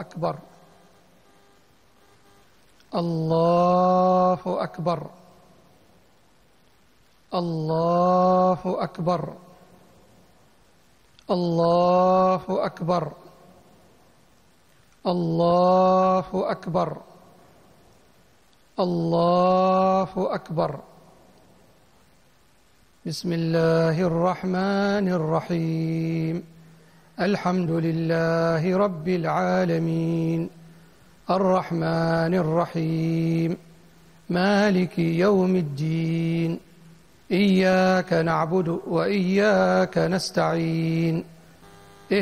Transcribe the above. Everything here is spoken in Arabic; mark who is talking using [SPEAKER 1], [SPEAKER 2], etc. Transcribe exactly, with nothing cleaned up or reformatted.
[SPEAKER 1] أكبر الله أكبر الله أكبر الله أكبر الله أكبر الله أكبر. بسم الله الرحمن الرحيم. الحمد لله رب العالمين الرحمن الرحيم مالك يوم الدين إياك نعبد وإياك نستعين